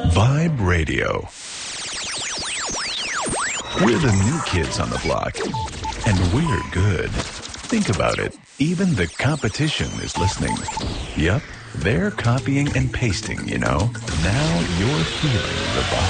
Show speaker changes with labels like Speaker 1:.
Speaker 1: Vibe Radio. We're the new kids on the block, and we're good. Think about it. Even the competition is listening. Yup, they're copying and pasting, you know. Now you're feeling the vibe.